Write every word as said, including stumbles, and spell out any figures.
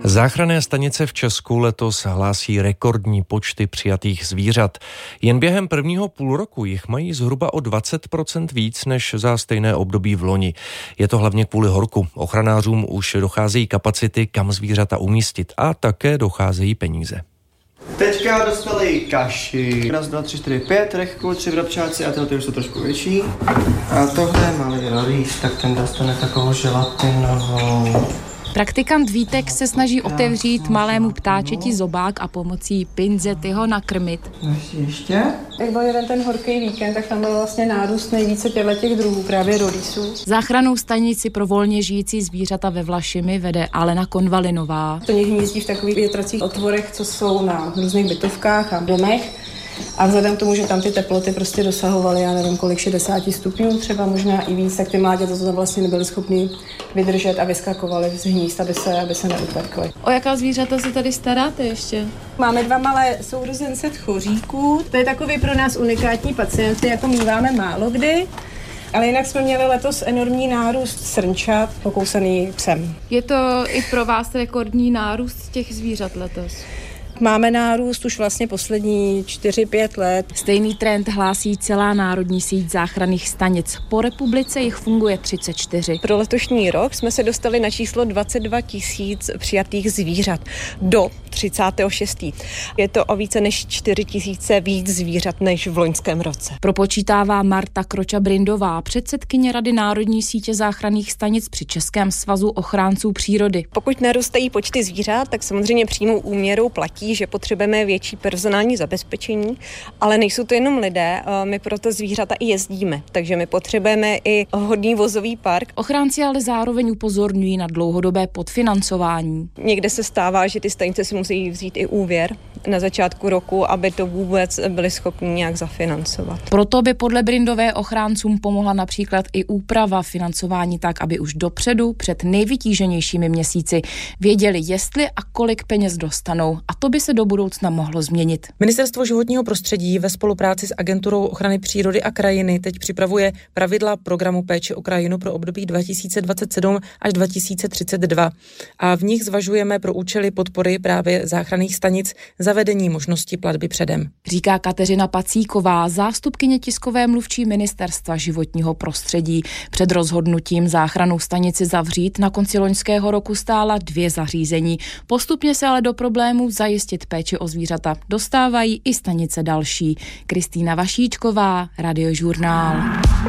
Záchranné stanice v Česku letos hlásí rekordní počty přijatých zvířat. Jen během prvního půl roku jich mají zhruba o dvacet procent víc než za stejné období v loni. Je to hlavně kvůli horku. Ochranářům už docházejí kapacity, kam zvířata umístit, a také docházejí peníze. Teďka dostali kaši. Raz, dva, tři, čtyři, pět, rechku, tři vrabčáci a tyhle už jsou trošku větší. A tohle je malý rolíš, tak ten dostane takovou želatinovou. Praktikant Vítek se snaží otevřít malému ptáčeti zobák a pomocí pinzety ho nakrmit. Ještě? Jak byl jeden ten horký víkend, tak tam byl vlastně nárůst nejvíce těch druhů, právě rolísů. Záchrannou stanici pro volně žijící zvířata ve Vlašimi vede Alena Konvalinová. To někdy hnízdí v takových větracích otvorech, co jsou na různých bytovkách a domech. A vzhledem k tomu, že tam ty teploty prostě dosahovaly, já nevím kolik, šedesát stupňů, třeba možná i víc, tak ty mláďata to tam vlastně nebyly schopni vydržet a vyskakovali z hnízd, aby se, aby se neupekly. O jaká zvířata se tady staráte ještě? Máme dva malé sourozence tchoříků. To je takový pro nás unikátní pacienty, jako míváme málo kdy. Ale jinak jsme měli letos enormní nárůst srnčat, pokousaný psem. Je to i pro vás rekordní nárůst těch zvířat letos? Máme nárůst už vlastně poslední čtyři pět let. Stejný trend hlásí celá národní síť záchranných stanic. Po republice jich funguje třicet čtyři. Pro letošní rok jsme se dostali na číslo dvacet dva tisíc přijatých zvířat do třicátého šestého Je to o více než čtyři tisíce víc zvířat než v loňském roce. Propočítává Marta Kroča-Brindová, předsedkyně Rady národní sítě záchranných stanic při Českém svazu ochránců přírody. Pokud narůstají počty zvířat, tak samozřejmě přímou úměrou platí, že potřebujeme větší personální zabezpečení, ale nejsou to jenom lidé, my proto zvířata i jezdíme, takže my potřebujeme i hodný vozový park. Ochránci ale zároveň upozorňují na dlouhodobé podfinancování. Někde se stává, že ty stanice si musí vzít i úvěr na začátku roku, aby to vůbec byli schopni nějak zafinancovat. Proto by podle Brindové ochráncům pomohla například i úprava financování tak, aby už dopředu před nejvytíženějšími měsíci věděli, jestli a kolik peněz dostanou, a to by se do budoucna mohlo změnit. Ministerstvo životního prostředí ve spolupráci s Agenturou ochrany přírody a krajiny teď připravuje pravidla programu péče o krajinu pro období dva tisíce dvacet sedm až dva tisíce třicet dva. A v nich zvažujeme pro účely podpory právě záchranných stanic zavedení možnosti platby předem. Říká Kateřina Pacíková, zástupkyně tiskové mluvčí Ministerstva životního prostředí. Před rozhodnutím záchrannou stanici zavřít na konci loňského roku stála dvě zařízení. Postupně se ale do problémů zajistit péči o zvířata dostávají i stanice další. Kristýna Vašíčková, Radiožurnál.